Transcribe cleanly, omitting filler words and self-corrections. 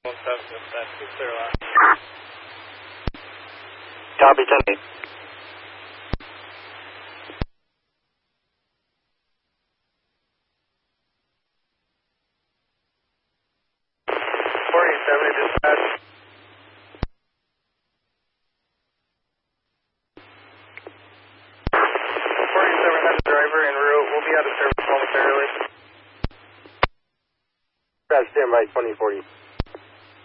17 dispatch, clear line. Copy, 10-8. Dispatch. 47 has a driver en route. We'll be out of service momentarily. Stand by 2040.